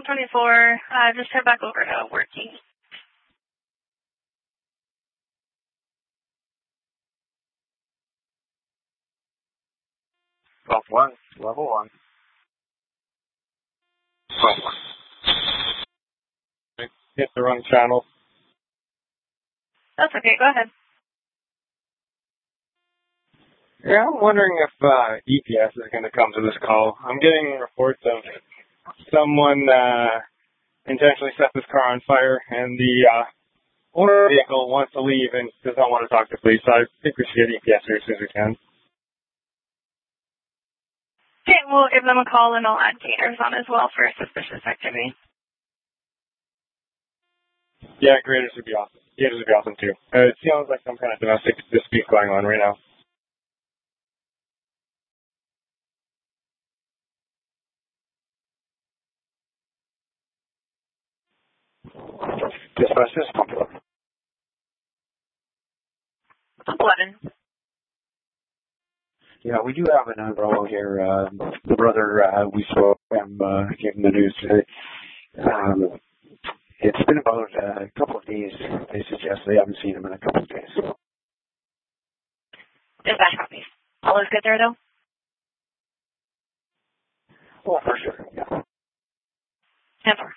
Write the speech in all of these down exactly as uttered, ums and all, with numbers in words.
twenty-four, uh, just head back over to working. twelve one, level one. twelve one. Hit the wrong channel. That's okay, go ahead. Yeah, I'm wondering if uh, E P S is going to come to this call. I'm getting reports of someone uh, intentionally set this car on fire, and the uh, owner of the vehicle wants to leave and does not want to talk to police, so I think we should get E P S here as soon as we can. Okay, we'll give them a call and I'll add gators on as well for suspicious activity. Yeah, graders would be awesome. Gators would be awesome too. Uh, it sounds like some kind of domestic dispute going on right now. Dispatch this pump. eleven. Yeah, we do have an umbrella here. Uh, the brother uh, we saw him uh, gave him the news today. Um, it's been about uh, a couple of days. They suggest they haven't seen him in a couple of days. Dispatch copies. All is good there, though? Oh, for sure, yeah. ten four.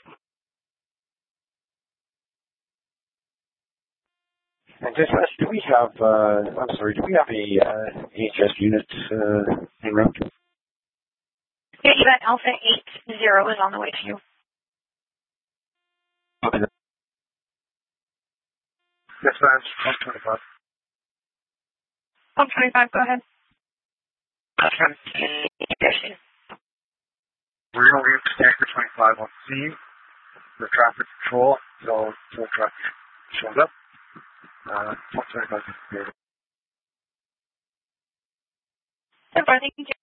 And dispatch, do we have, uh, I'm sorry, do we have a uh, H S unit uh, en route? Yeah, you got Alpha eight zero is on the way to you. Okay. Dispatch, one twenty-five. one twenty-five, go ahead. We're going to leave Tanker twenty-five on scene for traffic control until full traffic shows up. Uh, one twenty-five is good. ten four, thank you.